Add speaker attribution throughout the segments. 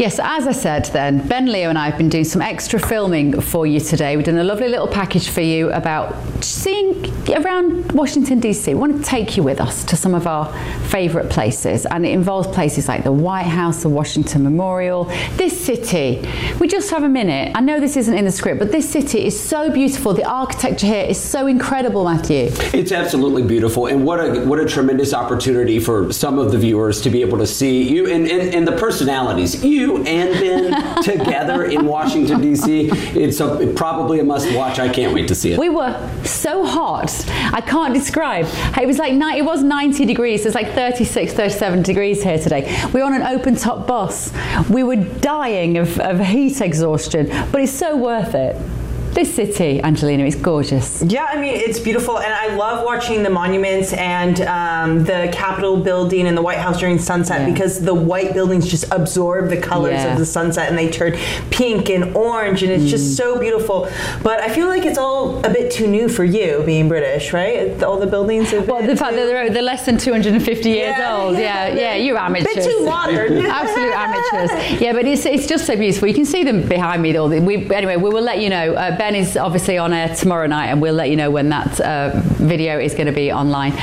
Speaker 1: Yes, as I said then, Ben, Leo and I have been doing some extra filming for you today. We've done a lovely little package for you about seeing around Washington, D.C. We want to take you with us to some of our favourite places, and it involves places like the White House, the Washington Memorial, this city. We just have a minute. I know this isn't in the script, but this city is so beautiful. The architecture here is so incredible, Matthew.
Speaker 2: It's absolutely beautiful, and what a tremendous opportunity for some of the viewers to be able to see you and the personalities, you and Ben together in Washington, D.C. It's probably a must-watch. I can't wait to see it.
Speaker 1: We were so hot. I can't describe. It was like it was 90 degrees. It's like 36, 37 degrees here today. We were on an open-top bus. We were dying of heat exhaustion, but it's so worth it. This city, Angelina, is gorgeous.
Speaker 3: Yeah, I mean, it's beautiful, and I love watching the monuments and the Capitol building and the White House during sunset, because the white buildings just absorb the colors of the sunset, and they turn pink and orange, and it's just so beautiful. But I feel like it's all a bit too new for you, being British, right? All the buildings are
Speaker 1: the fact that they're less than 250 years old. Yeah, you're amateurs.
Speaker 3: Bit too modern.
Speaker 1: Absolute amateurs. Yeah, but it's just so beautiful. You can see them behind me. Anyway, we will let you know. Ben is obviously on air tomorrow night, and we'll let you know when that video is going to be online.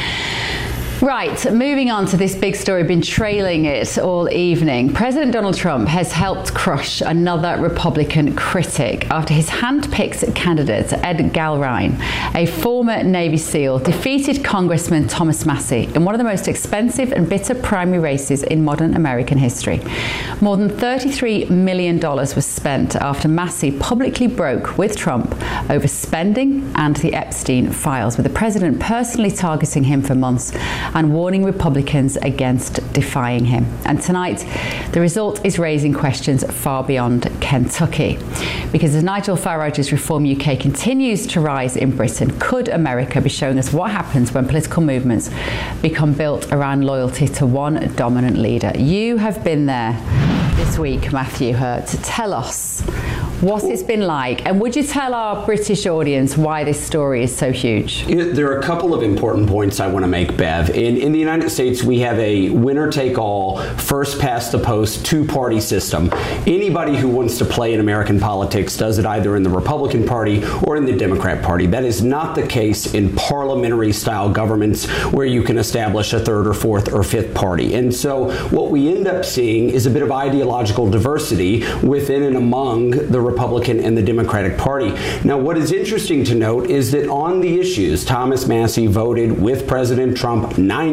Speaker 1: Right, moving on to this big story, been trailing it all evening. President Donald Trump has helped crush another Republican critic after his hand-picked candidate, Ed Galrine, a former Navy SEAL, defeated Congressman Thomas Massie in one of the most expensive and bitter primary races in modern American history. More than $33 million was spent after Massie publicly broke with Trump over spending and the Epstein files, with the president personally targeting him for months and warning Republicans against defying him. And tonight, the result is raising questions far beyond Kentucky. Because as Nigel Farage's Reform UK continues to rise in Britain, could America be showing us what happens when political movements become built around loyalty to one dominant leader? You have been there this week, Matthew Hurt, to tell us what it's been like, and would you tell our British audience why this story is so huge?
Speaker 2: There are a couple of important points I want to make, Bev. In the United States, we have a winner-take-all, first-past-the-post, two-party system. Anybody who wants to play in American politics does it either in the Republican Party or in the Democrat Party. That is not the case in parliamentary-style governments where you can establish a third or fourth or fifth party. And so what we end up seeing is a bit of ideological diversity within and among the Republican and the Democratic Party. Now, what is interesting to note is that on the issues, Thomas Massie voted with President Trump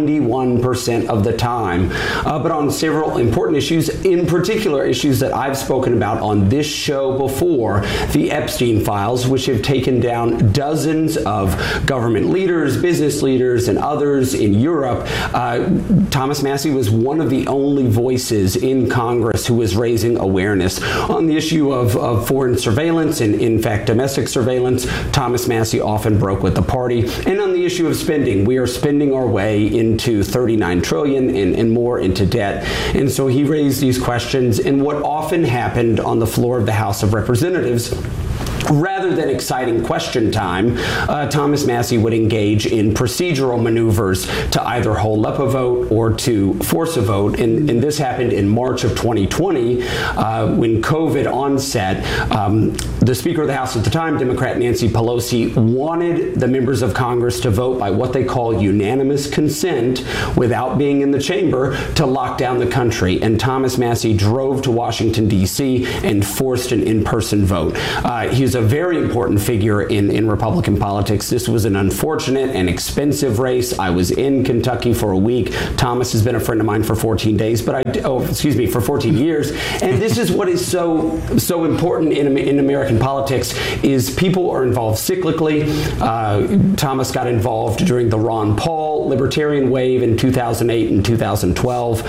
Speaker 2: 91% of the time, but on several important issues, in particular issues that I've spoken about on this show before, the Epstein files, which have taken down dozens of government leaders, business leaders, and others in Europe. Thomas Massie was one of the only voices in Congress who was raising awareness on the issue of foreign surveillance and, in fact, domestic surveillance. Thomas Massie often broke with the party. And on the issue of spending, we are spending our way into $39 trillion and more into debt. And so he raised these questions. And what often happened on the floor of the House of Representatives, rather than exciting question time, Thomas Massie would engage in procedural maneuvers to either hold up a vote or to force a vote. And this happened in March of 2020 when COVID onset. The Speaker of the House at the time, Democrat Nancy Pelosi, wanted the members of Congress to vote by what they call unanimous consent without being in the chamber to lock down the country. And Thomas Massie drove to Washington, D.C. and forced an in-person vote. He's a very important figure in Republican politics. This was an unfortunate and expensive race. I was in Kentucky for a week. Thomas has been a friend of mine for 14 days, for 14 years. And this is what is so important in American politics is people are involved cyclically. Thomas got involved during the Ron Paul libertarian wave in 2008 and 2012,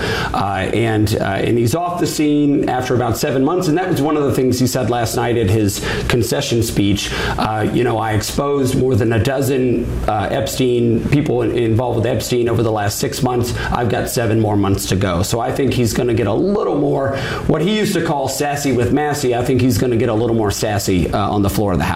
Speaker 2: and he's off the scene after about 7 months. And that was one of the things he said last night at his concession speech. I exposed more than a dozen Epstein people involved with Epstein over the last 6 months. I've got 7 more months to go. So I think he's going to get a little more, what he used to call sassy with Massie. I think he's going to get a little more sassy on the floor of the House.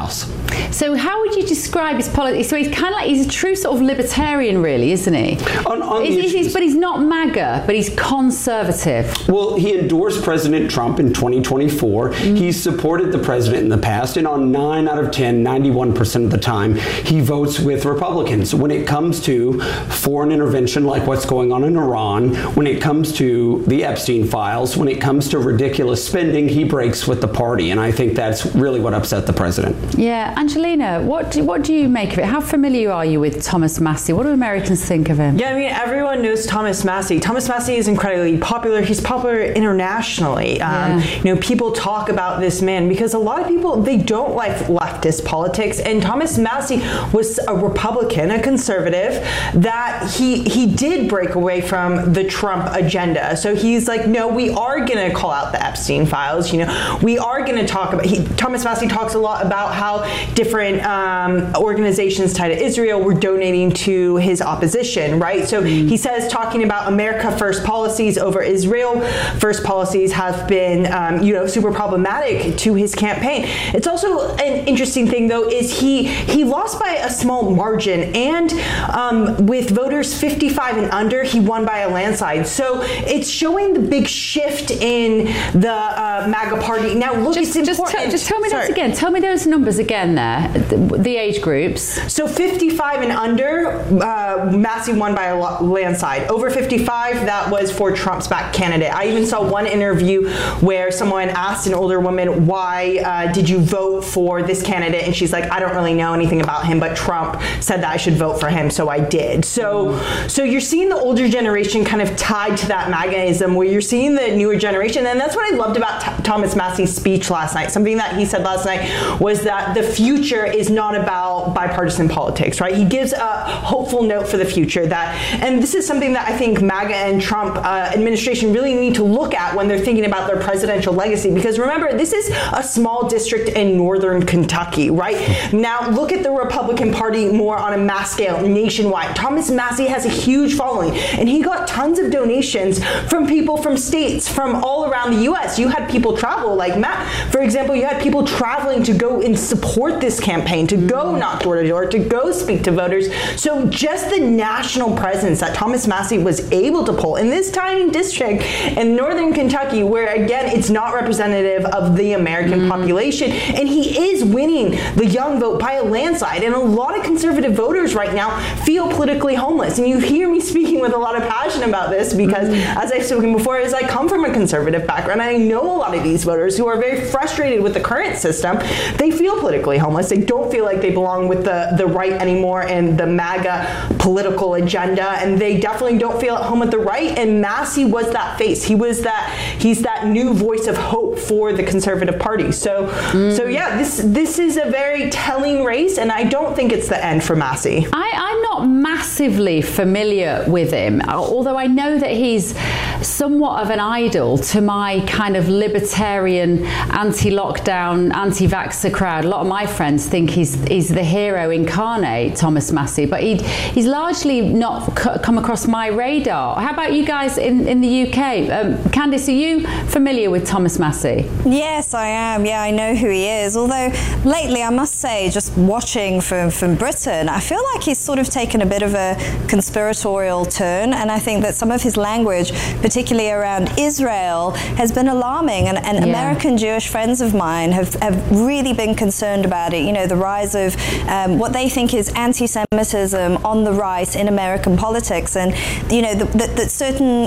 Speaker 1: So how would you describe his politics? So he's kind of like, he's a true sort of libertarian, really, isn't he? But he's not MAGA, but he's conservative.
Speaker 2: Well, he endorsed President Trump in 2024. He's supported the president in the past, and on 9 out of 10, 91% of the time, he votes with Republicans. When it comes to foreign intervention, like what's going on in Iran, when it comes to the Epstein files, when it comes to ridiculous spending, he breaks with the party, and I think that's really what upset the president.
Speaker 1: Yeah, Angelina, what do you make of it? How familiar are you with Thomas Massie? What do Americans think of him?
Speaker 3: Yeah, I mean, everyone knows Thomas Massie. Thomas Massie is incredibly popular. He's popular internationally. You know, people talk about this man because a lot of people, they don't like leftist politics, and Thomas Massie was a Republican, a conservative, that he did break away from the Trump agenda. So he's like, no, we are going to call out the Epstein files. You know, we are going to talk about, Thomas Massie talks a lot about how different organizations tied to Israel were donating to his opposition, right? So he says, talking about America First policies over Israel First policies have been, you know, super problematic to his campaign. It's also an interesting thing, though, is he lost by a small margin, and with voters 55 and under, he won by a landslide. So it's showing the big shift in the MAGA party. Now, look, it's important.
Speaker 1: Just tell me that again. Tell me those numbers again there, the age groups.
Speaker 3: So 55 and under, Massie won by a landslide. Over 55, that was for Trump's back candidate. I even saw one interview where someone asked an older woman, why did you vote for this candidate? And she's like, I don't really know anything about him, but Trump said that I should vote for him, so I did. So you're seeing the older generation kind of tied to that MAGAism, where you're seeing the newer generation. And that's what I loved about Thomas Massie's speech last night. Something that he said last night was that the future is not about bipartisan politics, right? He gives a hopeful note for the future, that, and this is something that I think MAGA and Trump administration really need to look at when they're thinking about their presidential legacy. Because remember, this is a small district in northern Kentucky, right? Now look at the Republican Party more on a mass scale, nationwide. Thomas Massie has a huge following, and he got tons of donations from people from states from all around the U.S. You had people travel, like Matt, for example, you had people traveling to go and support this campaign, to go knock door to door, to go speak to voters. So just the national presence that Thomas Massie was able to pull in this tiny district in northern Kentucky, where again, it's not representative of the American population, and he is winning the young vote by a landslide. And a lot of conservative voters right now feel politically homeless. And you hear me speaking with a lot of passion about this because, as I've spoken before, is I come from a conservative background. I know a lot of these voters who are very frustrated with the current system. They feel politically homeless. They don't feel like they belong with the right anymore and the MAGA political agenda, and they definitely don't feel at home with the right. And Massie was that face. He's that new voice of hope for the conservative party. So yeah, this is a very telling race, and I don't think it's the end for Massie.
Speaker 1: I'm not massively familiar with him, although I know that he's somewhat of an idol to my kind of libertarian, anti-lockdown, anti-vaxxer crowd. A lot of my friends think he's the hero incarnate, Thomas Massie, but he's largely not come across my radar. How about you guys in the UK? Candice, are you familiar with Thomas Massie?
Speaker 4: Yes, I am. Yeah, I know who he is. Although lately, I must say, just watching from Britain, I feel like he's sort of taken a bit of a conspiratorial turn, and I think that some of his language, particularly around Israel, has been alarming, and American Jewish friends of mine have really been concerned about it. You know, the rise of what they think is anti-Semitism on the rise in American politics, and you know that certain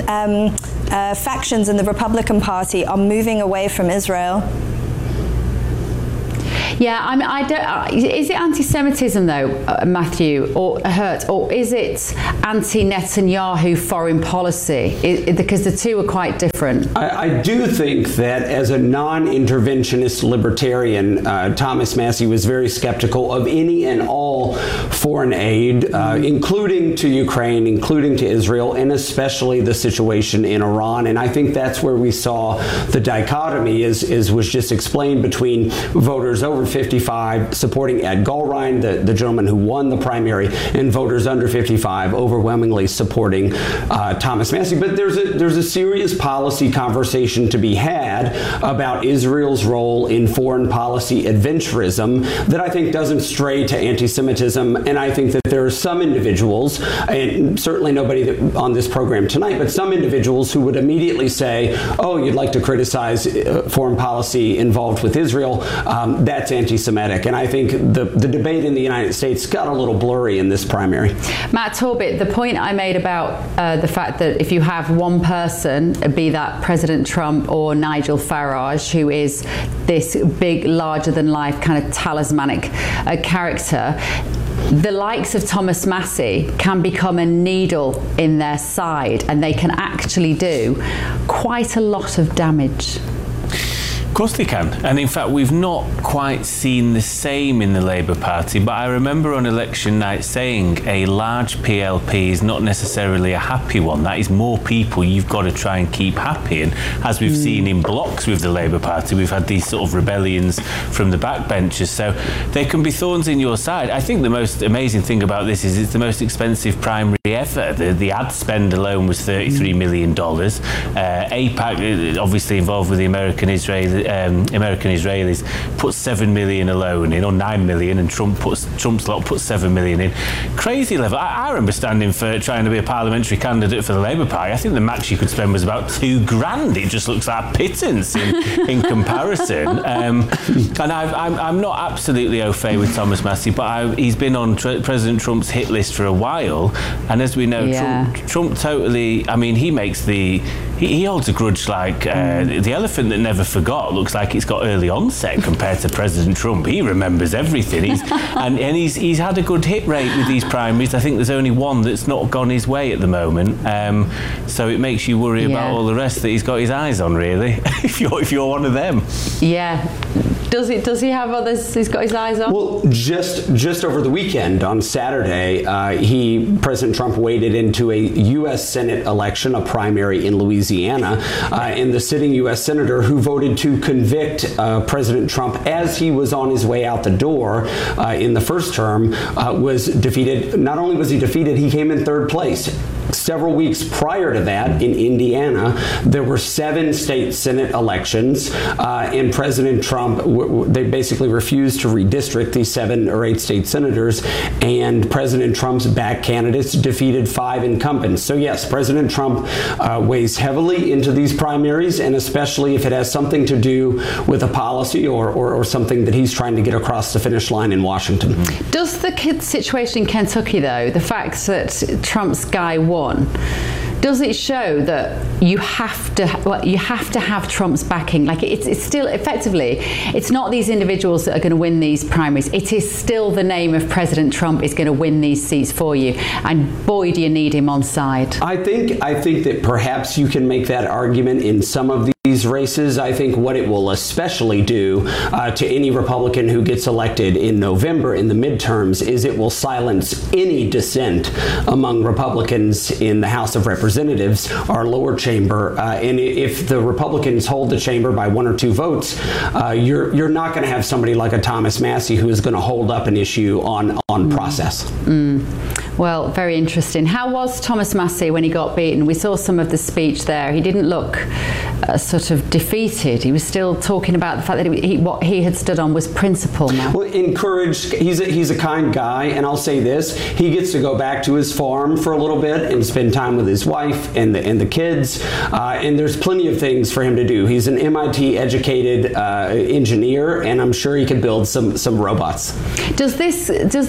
Speaker 4: factions in the Republican Party are moving away from Israel.
Speaker 1: Yeah, I mean, I don't. Is it anti-Semitism though, Matthew, or Hurt, or is it anti-Netanyahu foreign policy? Because the two are quite different.
Speaker 2: I do think that as a non-interventionist libertarian, Thomas Massie was very skeptical of any and all foreign aid, including to Ukraine, including to Israel, and especially the situation in Iran. And I think that's where we saw the dichotomy, was just explained between voters over over 55 supporting Ed Gulrine, the gentleman who won the primary, and voters under 55 overwhelmingly supporting Thomas Massie. But there's a serious policy conversation to be had about Israel's role in foreign policy adventurism that I think doesn't stray to anti-Semitism. And I think that there are some individuals, and certainly nobody on this program tonight, but some individuals who would immediately say, oh, you'd like to criticize foreign policy involved with Israel, that's anti-Semitic. And I think the debate in the United States got a little blurry in this primary.
Speaker 1: Matt Torbit, the point I made about the fact that if you have one person, be that President Trump or Nigel Farage, who is this big, larger-than-life kind of talismanic character, the likes of Thomas Massie can become a needle in their side, and they can actually do quite a lot of damage.
Speaker 5: Of course they can, and in fact we've not quite seen the same in the Labour Party, but I remember on election night saying a large PLP is not necessarily a happy one. That is more people you've got to try and keep happy, and as we've seen in blocks with the Labour Party, we've had these sort of rebellions from the backbenchers, so there can be thorns in your side. I think the most amazing thing about this is it's the most expensive primary ever. The ad spend alone was $33 million. AIPAC, obviously involved with the American Israelis, put $7 million alone in, or $9 million, and Trump's lot put $7 million in. Crazy level. I remember standing for trying to be a parliamentary candidate for the Labour Party. I think the max you could spend was about $2,000. It just looks like pittance in comparison. And I'm not absolutely au fait with Thomas Massie, but he's been on President Trump's hit list for a while, and as we know, Trump totally. I mean, he makes he holds a grudge like the elephant that never forgot. Looks like it's got early onset compared to President Trump. He remembers everything. He's had a good hit rate with these primaries. I think there's only one that's not gone his way at the moment. So it makes you worry about all the rest that he's got his eyes on, really. if you're one of them. Yeah.
Speaker 1: Does he have others he's got his eyes on?
Speaker 2: Well, just over the weekend on Saturday, President Trump waded into a U.S. Senate election, a primary in Louisiana, and the sitting U.S. senator who voted to convict President Trump as he was on his way out the door in the first term was defeated. Not only was he defeated, he came in third place. Several weeks prior to that, in Indiana, there were 7 state Senate elections, and President Trump, they basically refused to redistrict these 7 or 8 state senators, and President Trump's back candidates defeated 5 incumbents. So yes, President Trump weighs heavily into these primaries, and especially if it has something to do with a policy or something that he's trying to get across the finish line in Washington.
Speaker 1: Does the situation in Kentucky, though, the fact that Trump's guy won, does it show that you have to have Trump's backing? Like it's still effectively, it's not these individuals that are going to win these primaries. It is still the name of President Trump is going to win these seats for you, and boy, do you need him on side.
Speaker 2: I think that perhaps you can make that argument in some of these races. I think what it will especially do to any Republican who gets elected in November in the midterms is it will silence any dissent among Republicans in the House of Representatives, our lower chamber. And if the Republicans hold the chamber by 1 or 2 votes, you're not going to have somebody like a Thomas Massie who is going to hold up an issue on process.
Speaker 1: Well, very interesting. How was Thomas Massie when he got beaten? We saw some of the speech there. He didn't look sort of defeated. He was still talking about the fact that what he had stood on was principle now.
Speaker 2: Well, encouraged. He's a kind guy, and I'll say this: he gets to go back to his farm for a little bit and spend time with his wife and the kids. And there's plenty of things for him to do. He's an MIT educated engineer, and I'm sure he could build some robots.
Speaker 1: Does this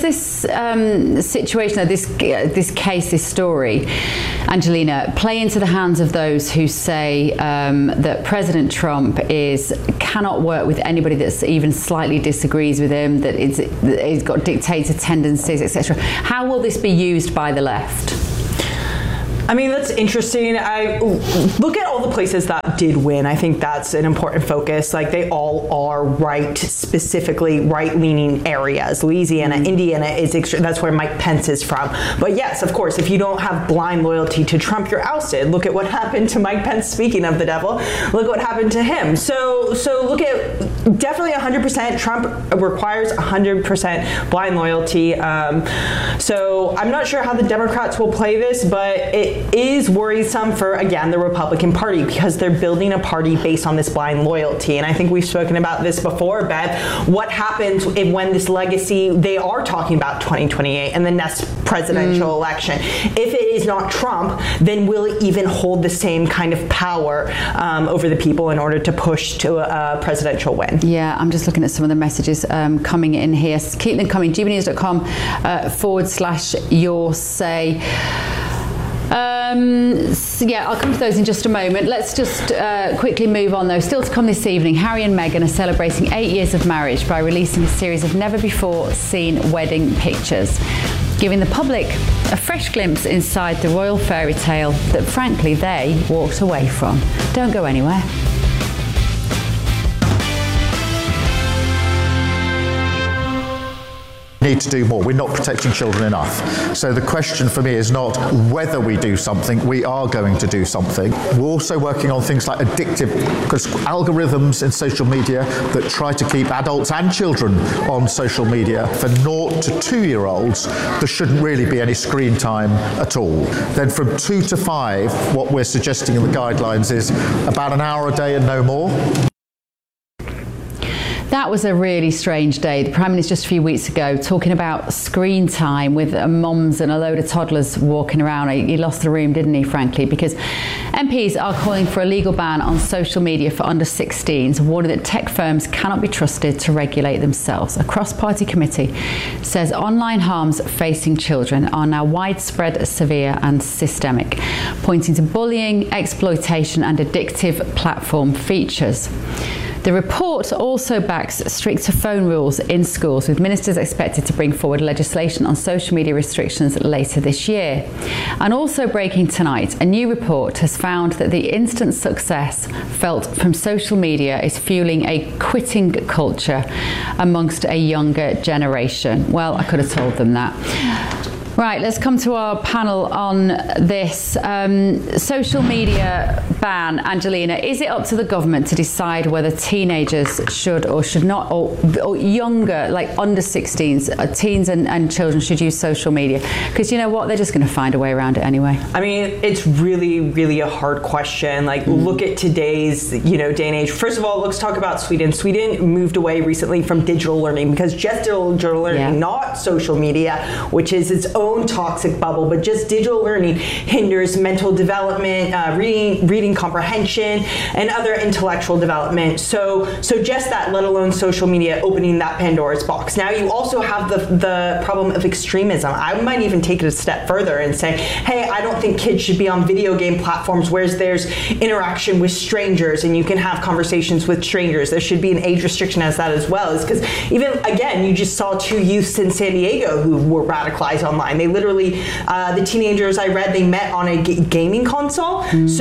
Speaker 1: situation, this case, this story, Angelina, play into the hands of those who say that President Trump cannot work with anybody that even slightly disagrees with him, that he's got dictator tendencies, etc.? How will this be used by the left?
Speaker 3: I mean, that's interesting. I look at all the places that did win. I think that's an important focus. Like, they all are specifically right-leaning areas. Louisiana, Indiana is that's where Mike Pence is from. But yes, of course, if you don't have blind loyalty to Trump, you're ousted. Look at what happened to Mike Pence. Speaking of the devil, look what happened to him. So look at definitely 100%. Trump requires 100% blind loyalty. So I'm not sure how the Democrats will play this, but it is worrisome for, again, the Republican Party, because they're building a party based on this blind loyalty. And I think we've spoken about this before, Bev. What happens when this legacy, they are talking about 2028 and the next presidential election. If it is not Trump, then will it even hold the same kind of power over the people in order to push to a presidential win?
Speaker 1: Yeah, I'm just looking at some of the messages coming in here. Keep them coming. gbnews.com/your say. Yeah, I'll come to those in just a moment. Let's just quickly move on, though. Still to come this evening, Harry and Meghan are celebrating 8 years of marriage by releasing a series of never-before-seen wedding pictures, giving the public a fresh glimpse inside the royal fairy tale that, frankly, they walked away from. Don't go anywhere.
Speaker 6: Need to do more. We're not protecting children enough. So the question for me is not whether we do something, we are going to do something. We're also working on things like addictive algorithms in social media that try to keep adults and children on social media. For 0 to 2-year-olds, there shouldn't really be any screen time at all. Then from 2 to 5, what we're suggesting in the guidelines is about an hour a day and no more.
Speaker 1: That was a really strange day. The Prime Minister just a few weeks ago talking about screen time with mums and a load of toddlers walking around. He lost the room, didn't he, frankly, because MPs are calling for a legal ban on social media for under 16s, warning that tech firms cannot be trusted to regulate themselves. A cross-party committee says online harms facing children are now widespread, severe and systemic, pointing to bullying, exploitation and addictive platform features. The report also backs stricter phone rules in schools, with ministers expected to bring forward legislation on social media restrictions later this year. And also breaking tonight, a new report has found that the instant success felt from social media is fueling a quitting culture amongst a younger generation. Well, I could have told them that. Right, let's come to our panel on this. Social media ban, Angelina, is it up to the government to decide whether teenagers should or should not, or younger, like under 16s, teens and children should use social media? Because you know what, they're just going to find a way around it anyway.
Speaker 3: I mean, it's really, really a hard question. Like, look at today's, day and age. First of all, let's talk about Sweden. Sweden moved away recently from digital learning, because just digital learning, not social media, which is its own toxic bubble, but just digital learning hinders mental development, reading comprehension, and other intellectual development. So just that, let alone social media opening that Pandora's box. Now you also have the problem of extremism. I might even take it a step further and say, hey, I don't think kids should be on video game platforms where there's interaction with strangers and you can have conversations with strangers. There should be an age restriction as that as well. Is because even, again, you just saw 2 youths in San Diego who were radicalized online. They literally, the teenagers I read, they met on a gaming console.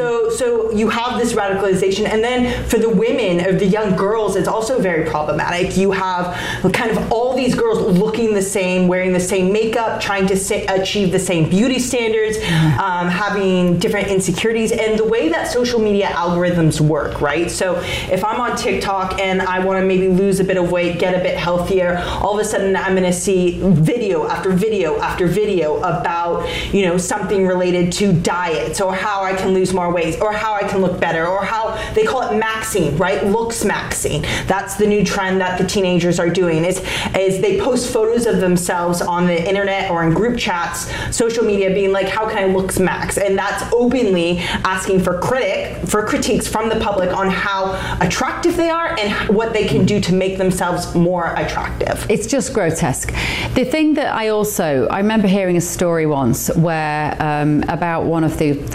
Speaker 3: So you have this radicalization. And then for the women, or the young girls, it's also very problematic. You have kind of all these girls looking the same, wearing the same makeup, trying to achieve the same beauty standards, having different insecurities, and the way that social media algorithms work, right? So if I'm on TikTok and I want to maybe lose a bit of weight, get a bit healthier, all of a sudden I'm going to see video after video after video about, something related to diets, or how I can lose more weight, or how I can look better, or how they call it maxing, right? Looks maxing. That's the new trend that the teenagers are doing, is they post photos of themselves on the internet or in group chats, social media, being like, how can I looks max? And that's openly asking for critiques from the public on how attractive they are and what they can do to make themselves more attractive.
Speaker 1: It's just grotesque. The thing that I remember hearing a story once where about one of the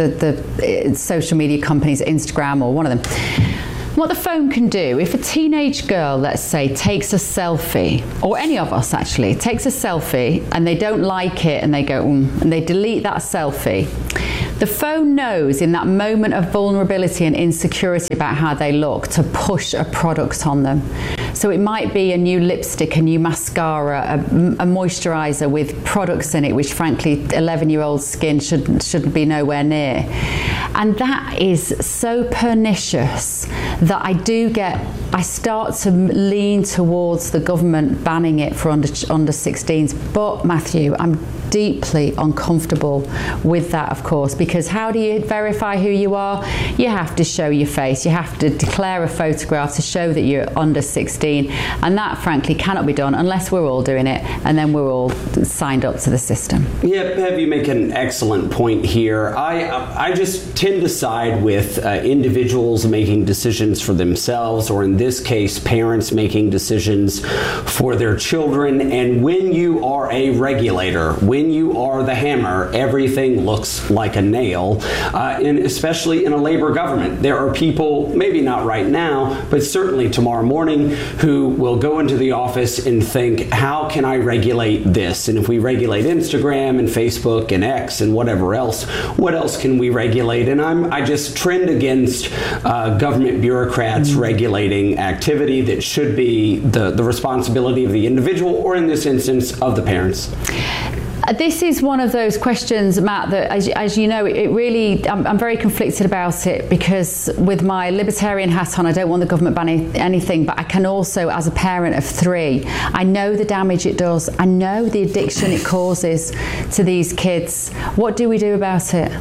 Speaker 1: social media companies, Instagram or one of them, what the phone can do, if a teenage girl, let's say, takes a selfie, or any of us actually, takes a selfie and they don't like it and they go, and they delete that selfie, The phone knows in that moment of vulnerability and insecurity about how they look to push a product on them. So it might be a new lipstick, a new mascara, a moisturiser with products in it, which frankly 11-year-old skin should be nowhere near. And that is so pernicious that I start to lean towards the government banning it for under 16s. But Matthew, I'm deeply uncomfortable with that, of course, because how do you verify who you are? You have to show your face. You have to declare a photograph to show that you're under 16, and that frankly cannot be done unless we're all doing it and then we're all signed up to the system.
Speaker 2: Yeah, Bev, you make an excellent point here. I just tend to side with individuals making decisions for themselves, or in this case, parents making decisions for their children. And when you are a regulator, when you are the hammer, everything looks like a nail, and especially in a labor government. There are people, maybe not right now, but certainly tomorrow morning, who will go into the office and think, how can I regulate this? And if we regulate Instagram and Facebook and X and whatever else, what else can we regulate? And I just trend against government bureaucrats regulating activity that should be the responsibility of the individual, or in this instance, of the parents.
Speaker 1: This is one of those questions, Matt, that as you know, it really, I'm very conflicted about it, because with my libertarian hat on, I don't want the government banning anything, but I can also, as a parent of 3, I know the damage it does. I know the addiction it causes to these kids. What do we do about it?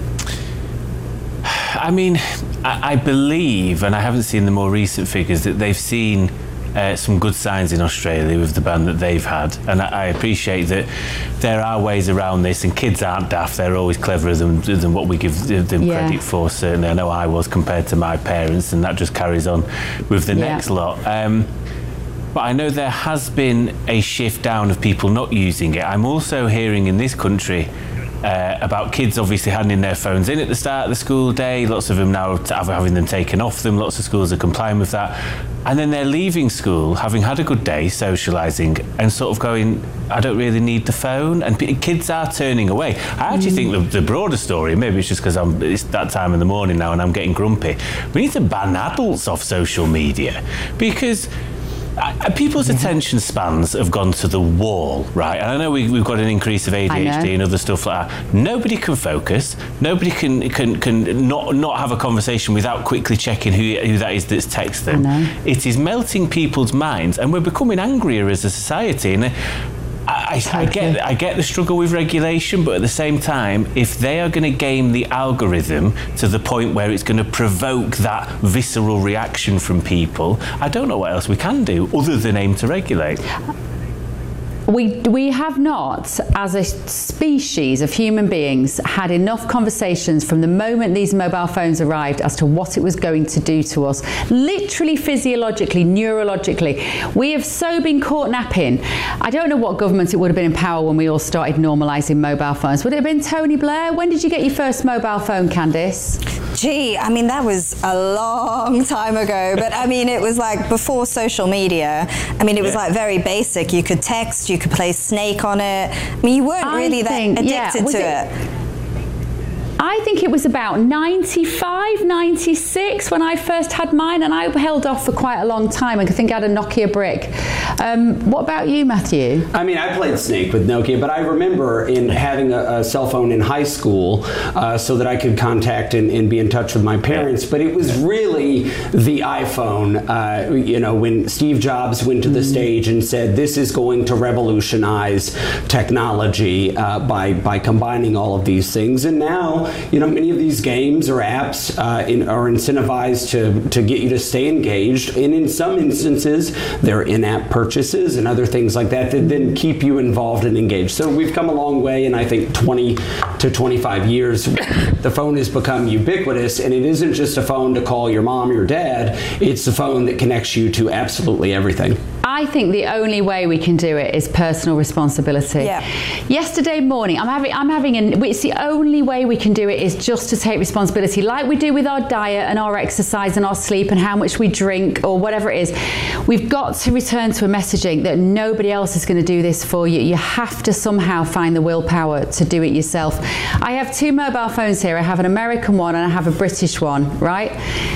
Speaker 5: I mean, I believe, and I haven't seen the more recent figures, that they've seen some good signs in Australia with the ban that they've had, and I appreciate that there are ways around this, and kids aren't daft. They're always cleverer than what we give them credit for. Certainly, I know I was compared to my parents, and that just carries on with the next lot. But I know there has been a shift down of people not using it. I'm also hearing in this country about kids obviously handing their phones in at the start of the school day. Lots of them now having them taken off them. Lots of schools are complying with that. And then they're leaving school, having had a good day socialising, and sort of going, I don't really need the phone. And kids are turning away. I actually think the broader story, maybe it's just because it's that time in the morning now and I'm getting grumpy, we need to ban adults off social media, because people's attention spans have gone to the wall, right? And I know we've got an increase of ADHD and other stuff like that. Nobody can focus. Nobody can not have a conversation without quickly checking who that is that's texting. It is melting people's minds, and we're becoming angrier as a society. And I get the struggle with regulation, but at the same time, if they are going to game the algorithm to the point where it's going to provoke that visceral reaction from people, I don't know what else we can do other than aim to regulate.
Speaker 1: We have not, as a species of human beings, had enough conversations from the moment these mobile phones arrived as to what it was going to do to us, literally, physiologically, neurologically. We have so been caught napping. I don't know what government it would have been in power when we all started normalising mobile phones. Would it have been Tony Blair? When did you get your first mobile phone, Candice?
Speaker 4: Gee, I mean, that was a long time ago, but I mean, it was like before social media. I mean, it was like very basic. You could text, you could play Snake on it. I mean, you weren't really that addicted to it.
Speaker 1: I think it was about 95, 96 when I first had mine, and I held off for quite a long time. I think I had a Nokia brick. What about you, Matthew?
Speaker 2: I mean, I played Snake with Nokia, but I remember in having a cell phone in high school so that I could contact and be in touch with my parents. But it was really the iPhone, when Steve Jobs went to the stage and said, this is going to revolutionize technology by combining all of these things. And now, many of these games or apps are incentivized to get you to stay engaged. And in some instances, there are in-app purchases and other things like that then keep you involved and engaged. So we've come a long way in, I think, 20 to 25 years. The phone has become ubiquitous, and it isn't just a phone to call your mom or your dad. It's a phone that connects you to absolutely everything.
Speaker 1: I think the only way we can do it is personal responsibility. Yeah. Yesterday morning, it's the only way we can do do it is just to take responsibility, like we do with our diet and our exercise and our sleep and how much we drink or whatever it is. We've got to return to a messaging that nobody else is going to do this for you. You have to somehow find the willpower to do it yourself. I have 2 mobile phones here. I have an American one and I have a British one, right?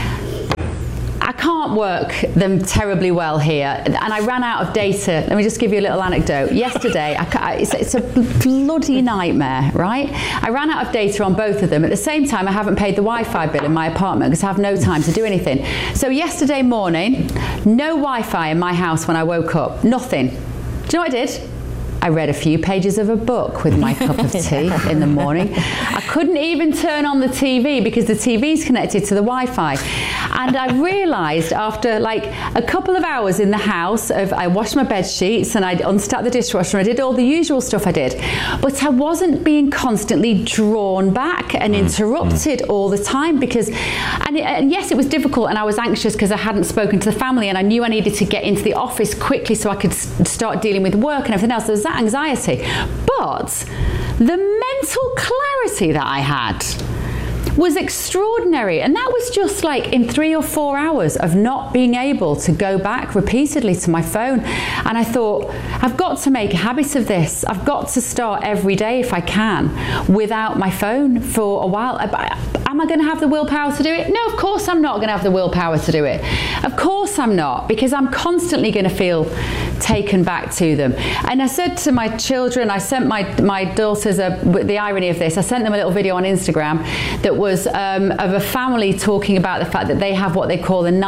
Speaker 1: I can't work them terribly well here, and I ran out of data. Let me just give you a little anecdote. Yesterday, it's a bloody nightmare, right? I ran out of data on both of them. At the same time, I haven't paid the Wi-Fi bill in my apartment because I have no time to do anything. So yesterday morning, no Wi-Fi in my house when I woke up. Nothing. Do you know what I did? I read a few pages of a book with my cup of tea in the morning. I couldn't even turn on the TV because the TV's connected to the Wi-Fi. And I realised after like a couple of hours in the house, I washed my bed sheets and I unstacked the dishwasher and I did all the usual stuff I did. But I wasn't being constantly drawn back and interrupted all the time because, and yes, it was difficult and I was anxious because I hadn't spoken to the family and I knew I needed to get into the office quickly so I could start dealing with work and everything else. There was that anxiety. But the mental clarity that I had was extraordinary, and that was just like in 3 or 4 hours of not being able to go back repeatedly to my phone. And I thought, I've got to make a habit of this. I've got to start every day if I can without my phone for a while. Am I going to have the willpower to do it? No, of course I'm not going to have the willpower to do it. Of course I'm not, because I'm constantly going to feel taken back to them. And I said to my children, I sent my daughters, the irony of this, I sent them a little video on Instagram that was of a family talking about the fact that they have what they call a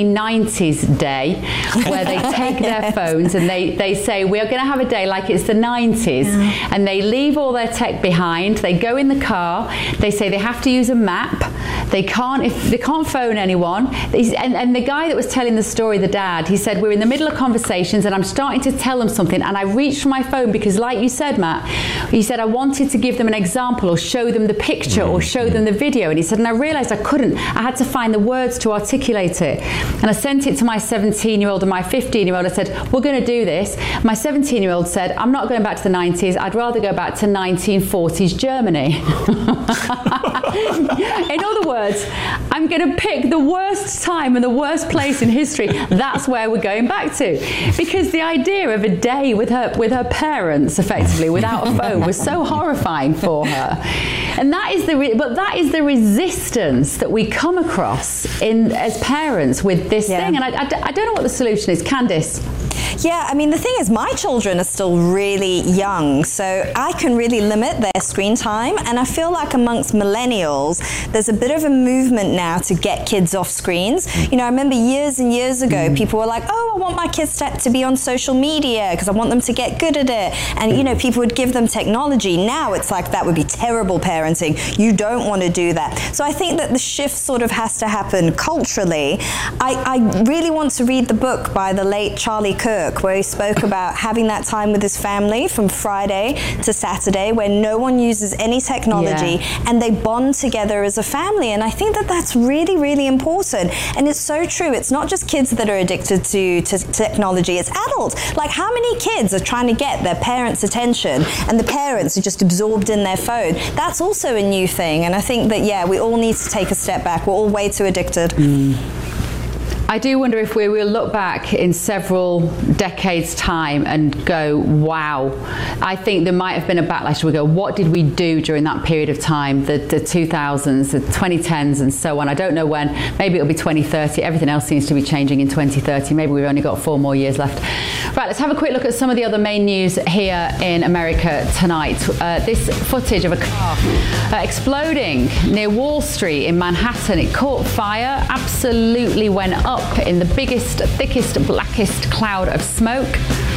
Speaker 1: 1990s day, where they take their phones and they say, we're going to have a day like it's the 90s, and they leave all their tech behind, they go in the car, they say they have to use a map, they can't phone anyone. And the guy that was telling the story, the dad, he said, we're in the middle of conversations and I'm starting to tell them something and I reached for my phone because, like you said, Matt, he said I wanted to give them an example or show them the picture or show them the video. And he said, and I realized I couldn't. I had to find the words to articulate it. And I sent it to my 17-year-old and my 15-year-old. I said, we're going to do this. My 17-year-old said, I'm not going back to the 90s. I'd rather go back to 1940s Germany. In other words, I'm going to pick the worst time and the worst place in history. That's where we're going back to. Because the idea of a day with her parents, effectively, without a phone, was so horrifying for her. And that is the resistance that we come across as parents with this thing. And I don't know what the solution is. Candice?
Speaker 4: Yeah, I mean, the thing is, my children are still really young, so I can really limit their screen time. And I feel like amongst millennials, there's a bit of a movement now to get kids off screens. You know, I remember years and years ago, people were like, oh, I want my kids to be on social media because I want them to get good at it. And, you know, people would give them technology. Now it's like that would be terrible parenting. You don't want to do that. So I think that the shift sort of has to happen culturally. I really want to read the book by the late Charlie Kirk, where he spoke about having that time with his family from Friday to Saturday where no one uses any technology and they bond together as a family. And I think that that's really, really important. And it's so true. It's not just kids that are addicted to technology. It's adults. Like, how many kids are trying to get their parents' attention and the parents are just absorbed in their phone? That's also a new thing. And I think that, we all need to take a step back. We're all way too addicted.
Speaker 1: I do wonder if we will look back in several decades' time and go, wow. I think there might have been a backlash. We go, what did we do during that period of time, the 2000s, the 2010s and so on. I don't know when. Maybe it'll be 2030. Everything else seems to be changing in 2030. Maybe we've only got 4 more years left. Right, let's have a quick look at some of the other main news here in America tonight. This footage of a car exploding near Wall Street in Manhattan. It caught fire, absolutely went up in the biggest, thickest, blackest cloud of smoke.